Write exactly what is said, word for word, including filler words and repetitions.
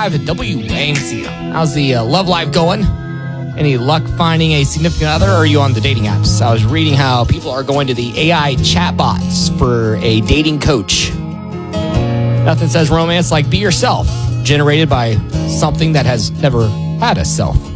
five at W A M C. How's the uh, love life going? Any luck finding a significant other, or are you on the dating apps? I was reading how people are going to the A I chatbots for a dating coach. Nothing says romance like be yourself, generated by something that has never had a self.